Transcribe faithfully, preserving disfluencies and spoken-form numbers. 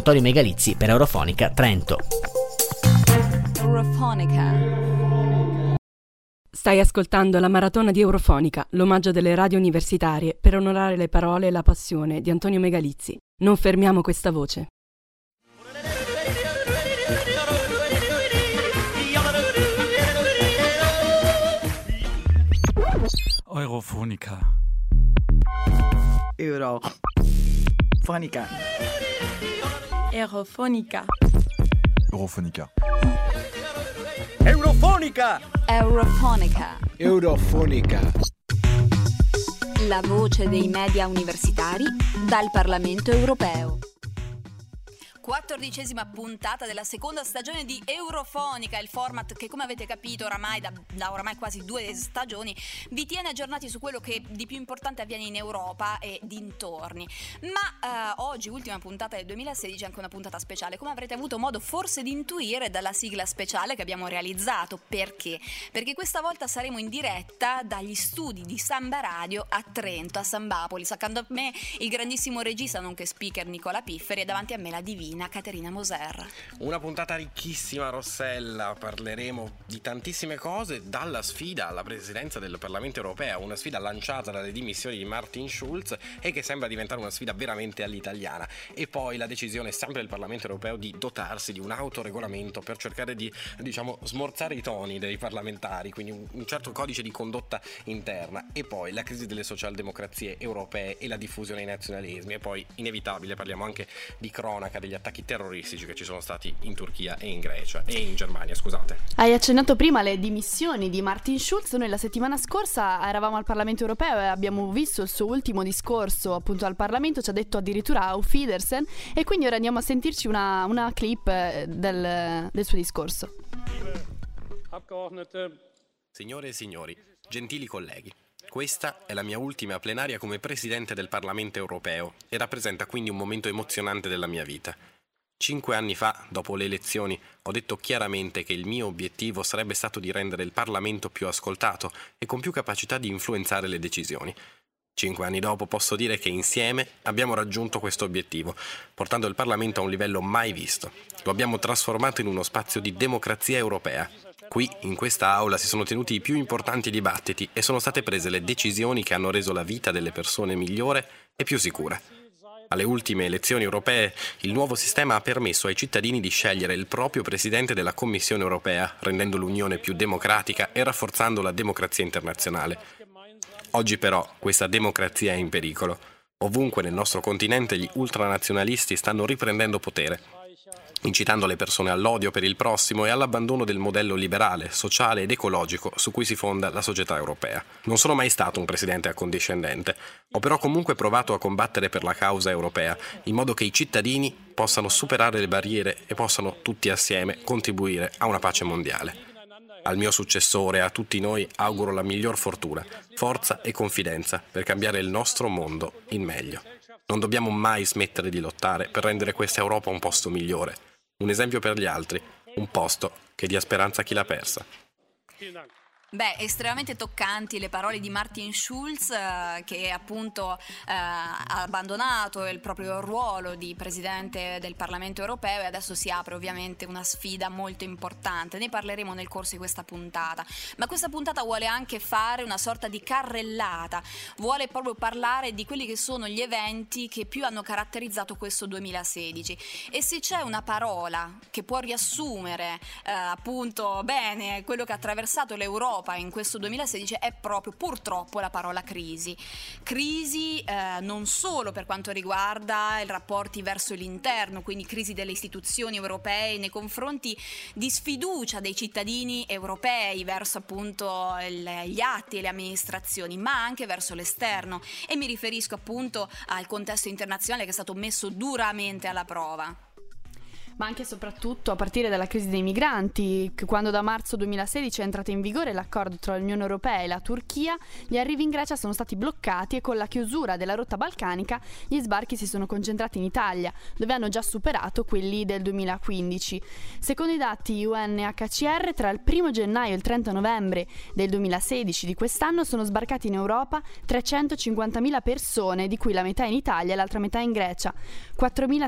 Antonio Megalizzi per Eurofonica Trento. Eurofonica. Stai ascoltando la maratona di Eurofonica, l'omaggio delle radio universitarie per onorare le parole e la passione di Antonio Megalizzi. Non fermiamo questa voce. Eurofonica. Eurofonica. Eurofonica. Eurofonica. Eurofonica. Eurofonica. Eurofonica. La voce dei media universitari dal Parlamento europeo. Quattordicesima puntata della seconda stagione di Eurofonica, il format che, come avete capito oramai da, da oramai quasi due stagioni, vi tiene aggiornati su quello che di più importante avviene in Europa e dintorni. Ma eh, oggi, ultima puntata del duemilasedici, è anche una puntata speciale, come avrete avuto modo forse di intuire dalla sigla speciale che abbiamo realizzato. Perché? Perché questa volta saremo in diretta dagli studi di Samba Radio a Trento, a Sambapolis. Accanto a me il grandissimo regista nonché speaker Nicola Pifferi e davanti a me la divina Caterina Moser. Una puntata ricchissima, Rossella. Parleremo di tantissime cose, dalla sfida alla presidenza del Parlamento europeo, una sfida lanciata dalle dimissioni di Martin Schulz e che sembra diventare una sfida veramente all'italiana, e poi la decisione sempre del Parlamento europeo di dotarsi di un autoregolamento per cercare di, diciamo, smorzare i toni dei parlamentari, quindi un, un certo codice di condotta interna, e poi la crisi delle socialdemocrazie europee e la diffusione dei nazionalismi, e poi inevitabile parliamo anche di cronaca degli attacchi terroristici che ci sono stati in Turchia e in Grecia e in Germania, scusate. Hai accennato prima le dimissioni di Martin Schulz. Noi la settimana scorsa eravamo al Parlamento europeo e abbiamo visto il suo ultimo discorso appunto al Parlamento, ci ha detto addirittura Auf Wiedersehen, e quindi ora andiamo a sentirci una, una clip del, del suo discorso. Signore e signori, gentili colleghi, questa è la mia ultima plenaria come Presidente del Parlamento europeo e rappresenta quindi un momento emozionante della mia vita. Cinque anni fa, dopo le elezioni, ho detto chiaramente che il mio obiettivo sarebbe stato di rendere il Parlamento più ascoltato e con più capacità di influenzare le decisioni. Cinque anni dopo posso dire che insieme abbiamo raggiunto questo obiettivo, portando il Parlamento a un livello mai visto. Lo abbiamo trasformato in uno spazio di democrazia europea. Qui, in questa aula, si sono tenuti i più importanti dibattiti e sono state prese le decisioni che hanno reso la vita delle persone migliore e più sicura. Alle ultime elezioni europee, il nuovo sistema ha permesso ai cittadini di scegliere il proprio presidente della Commissione europea, rendendo l'Unione più democratica e rafforzando la democrazia internazionale. Oggi però questa democrazia è in pericolo. Ovunque nel nostro continente gli ultranazionalisti stanno riprendendo potere, incitando le persone all'odio per il prossimo e all'abbandono del modello liberale, sociale ed ecologico su cui si fonda la società europea. Non sono mai stato un presidente accondiscendente, ho però comunque provato a combattere per la causa europea, in modo che i cittadini possano superare le barriere e possano tutti assieme contribuire a una pace mondiale. Al mio successore e a tutti noi auguro la miglior fortuna, forza e confidenza per cambiare il nostro mondo in meglio. Non dobbiamo mai smettere di lottare per rendere questa Europa un posto migliore, un esempio per gli altri, un posto che dia speranza a chi l'ha persa. Beh, estremamente toccanti le parole di Martin Schulz, eh, che appunto eh, ha abbandonato il proprio ruolo di Presidente del Parlamento europeo e adesso si apre ovviamente una sfida molto importante. Ne parleremo nel corso di questa puntata, ma questa puntata vuole anche fare una sorta di carrellata, vuole proprio parlare di quelli che sono gli eventi che più hanno caratterizzato questo duemilasedici, e se c'è una parola che può riassumere eh, appunto bene quello che ha attraversato l'Europa in questo duemilasedici è proprio purtroppo la parola crisi. Crisi eh, non solo per quanto riguarda i rapporti verso l'interno, quindi crisi delle istituzioni europee nei confronti di sfiducia dei cittadini europei verso appunto il, gli atti e le amministrazioni, ma anche verso l'esterno, e mi riferisco appunto al contesto internazionale che è stato messo duramente alla prova. Ma anche e soprattutto a partire dalla crisi dei migranti, quando da marzo duemilasedici è entrato in vigore l'accordo tra l'Unione Europea e la Turchia, gli arrivi in Grecia sono stati bloccati e con la chiusura della rotta balcanica gli sbarchi si sono concentrati in Italia, dove hanno già superato quelli del duemilaquindici. Secondo i dati U N H C R, tra il primo gennaio e il trenta novembre del duemilasedici di quest'anno sono sbarcati in Europa trecentocinquantamila persone, di cui la metà in Italia e l'altra metà in Grecia.